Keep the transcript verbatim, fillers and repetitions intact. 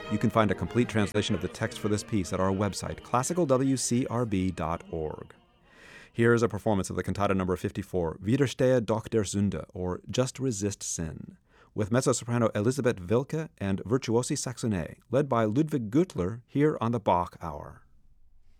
You can find a complete translation of the text for this piece at our website, classical w c r b dot org. Here is a performance of the cantata number fifty-four, Widerstehe doch der Sünde, or Just Resist Sin, with mezzo-soprano Elisabeth Wilke and virtuosi saxonet, led by Ludwig Gürtler here on the Bach Hour.